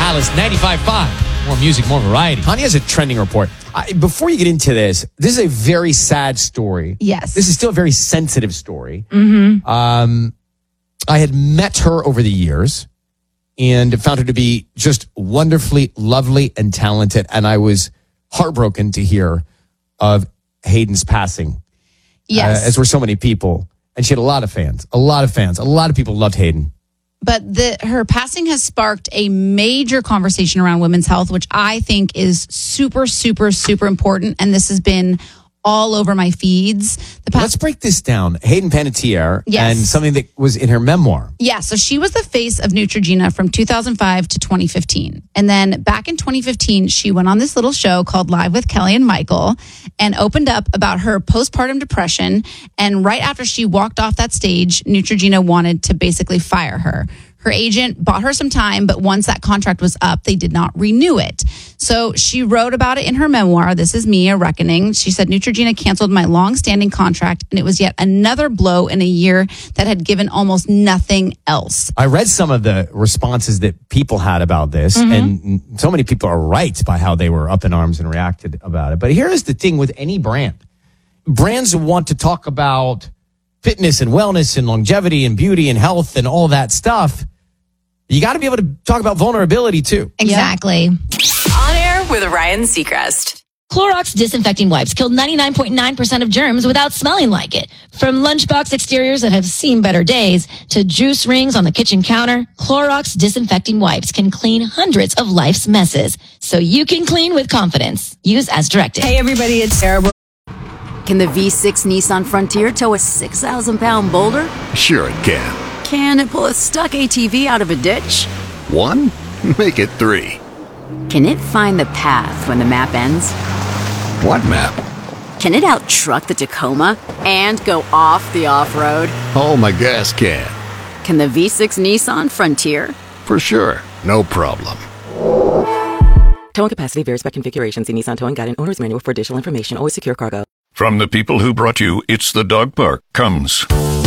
Alice 95.5. More music, more variety. Tanya has a trending report. Before you get into this is a very sad story. Yes. This is still a very sensitive story. Mm-hmm. I had met her over the years and found her to be just wonderfully lovely and talented. And I was heartbroken to hear of Hayden's passing. Yes. As were so many people. And she had a lot of fans. A lot of people loved Hayden. But her passing has sparked a major conversation around women's health, which I think is super, super, super important. And this has been all over my feeds. Let's break this down. Hayden Panettiere, yes. And something that was in her memoir. Yeah, so she was the face of Neutrogena from 2005 to 2015. And then back in 2015, she went on this little show called Live with Kelly and Michael and opened up about her postpartum depression. And right after she walked off that stage, Neutrogena wanted to basically fire her. Her agent bought her some time, but once that contract was up, they did not renew it. So she wrote about it in her memoir, This Is Me, A Reckoning. She said, Neutrogena canceled my long-standing contract, and it was yet another blow in a year that had given almost nothing else. I read some of the responses that people had about this, and so many people are right by how they were up in arms and reacted about it. But here is the thing with any brand. Brands want to talk about fitness and wellness and longevity and beauty and health and all that stuff. You got to be able to talk about vulnerability too. Exactly. On Air with Ryan Seacrest. Clorox disinfecting wipes killed 99.9% of germs without smelling like it. From lunchbox exteriors that have seen better days to juice rings on the kitchen counter, Clorox disinfecting wipes can clean hundreds of life's messes. So you can clean with confidence. Use as directed. Hey everybody, it's Sarah. Can the V6 Nissan Frontier tow a 6,000-pound boulder? Sure it can. Can it pull a stuck ATV out of a ditch? 1? Make it 3. Can it find the path when the map ends? What map? Can it out-truck the Tacoma and go off the off-road? Oh, my gas can. Can the V6 Nissan Frontier? For sure. No problem. Towing capacity varies by configuration. See Nissan Towing Guide and Owner's Manual for additional information. Always secure cargo. From the people who brought you It's the Dog Park comes